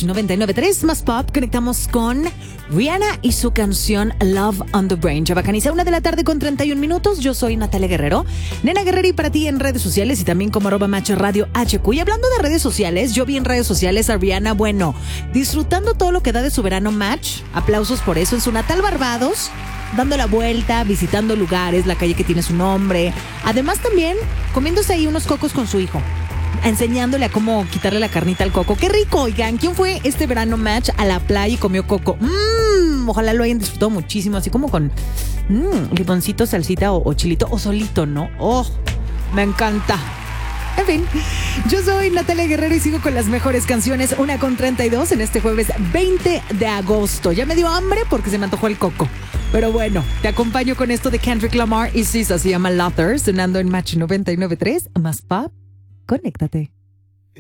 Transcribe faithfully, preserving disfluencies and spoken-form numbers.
Match noventa y nueve punto tres más pop. Conectamos con Rihanna y su canción Love on the Brain. Chavacaniza, una de la tarde con treinta y un minutos. Yo soy Natalia Guerrero, Nena Guerrero, y para ti en redes sociales y también como arroba Match Radio H Q. Y hablando de redes sociales, yo vi en redes sociales a Rihanna, bueno, disfrutando todo lo que da de su verano Match. Aplausos por eso en su natal Barbados, dando la vuelta, visitando lugares, la calle que tiene su nombre. Además también comiéndose ahí unos cocos con su hijo, enseñándole a cómo quitarle la carnita al coco. ¡Qué rico! Oigan, ¿quién fue este verano Match a la playa y comió coco? Mmm, ojalá lo hayan disfrutado muchísimo, así como con mmm, limoncito, salsita o, o chilito, o solito, ¿no? ¡Oh! Me encanta. En fin, yo soy Natalia Guerrero y sigo con las mejores canciones, una con treinta y dos en este jueves veinte de agosto. Ya me dio hambre porque se me antojó el coco. Pero bueno, te acompaño con esto de Kendrick Lamar y S Z A, se llama Luther, sonando en Match noventa y nueve punto tres, más pop. Conéctate.